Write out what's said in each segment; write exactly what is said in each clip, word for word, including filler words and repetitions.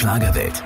Schlagerwelt.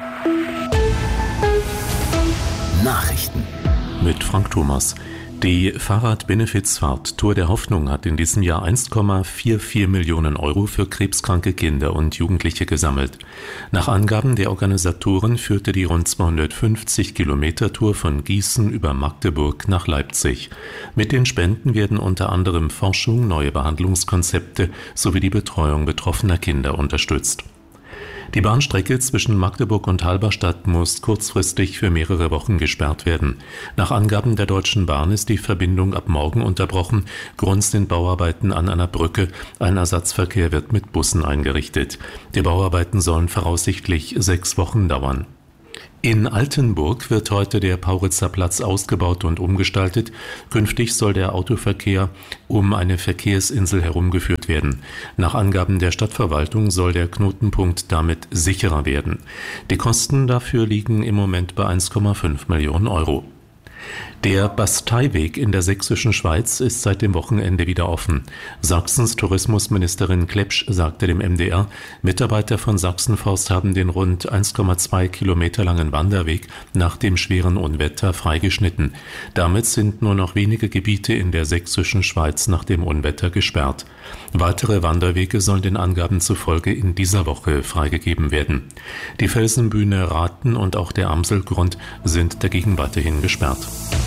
Nachrichten. Mit Frank Thomas. Die Fahrrad-Benefizfahrt Tour der Hoffnung hat in diesem Jahr eins Komma vierundvierzig Millionen Euro für krebskranke Kinder und Jugendliche gesammelt. Nach Angaben der Organisatoren führte die rund zweihundertfünfzig Kilometer Tour von Gießen über Magdeburg nach Leipzig. Mit den Spenden werden unter anderem Forschung, neue Behandlungskonzepte sowie die Betreuung betroffener Kinder unterstützt. Die Bahnstrecke zwischen Magdeburg und Halberstadt muss kurzfristig für mehrere Wochen gesperrt werden. Nach Angaben der Deutschen Bahn ist die Verbindung ab morgen unterbrochen. Grund sind Bauarbeiten an einer Brücke. Ein Ersatzverkehr wird mit Bussen eingerichtet. Die Bauarbeiten sollen voraussichtlich sechs Wochen dauern. In Altenburg wird heute der Pauritzer Platz ausgebaut und umgestaltet. Künftig soll der Autoverkehr um eine Verkehrsinsel herumgeführt werden. Nach Angaben der Stadtverwaltung soll der Knotenpunkt damit sicherer werden. Die Kosten dafür liegen im Moment bei eins Komma fünf Millionen Euro. Der Basteiweg in der sächsischen Schweiz ist seit dem Wochenende wieder offen. Sachsens Tourismusministerin Klepsch sagte dem M D R, Mitarbeiter von Sachsenforst haben den rund eins Komma zwei Kilometer langen Wanderweg nach dem schweren Unwetter freigeschnitten. Damit sind nur noch wenige Gebiete in der sächsischen Schweiz nach dem Unwetter gesperrt. Weitere Wanderwege sollen den Angaben zufolge in dieser Woche freigegeben werden. Die Felsenbühne Rathen und auch der Amselgrund sind dagegen weiterhin gesperrt.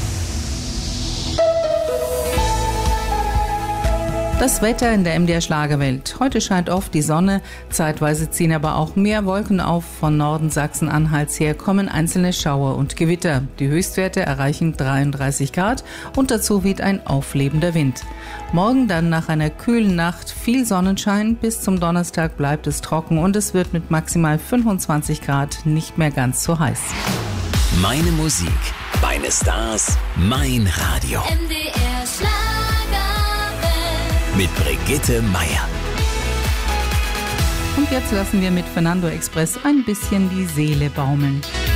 Das Wetter in der M D R Schlagerwelt. Heute scheint oft die Sonne, zeitweise ziehen aber auch mehr Wolken auf. Von Norden Sachsen-Anhalts her kommen einzelne Schauer und Gewitter. Die Höchstwerte erreichen dreiunddreißig Grad und dazu weht ein auflebender Wind. Morgen dann nach einer kühlen Nacht viel Sonnenschein. Bis zum Donnerstag bleibt es trocken und es wird mit maximal fünfundzwanzig Grad nicht mehr ganz so heiß. Meine Musik, meine Stars, mein Radio. M D R Schlagerwelt. Mit Brigitte Meier. Und jetzt lassen wir mit Fernando Express ein bisschen die Seele baumeln.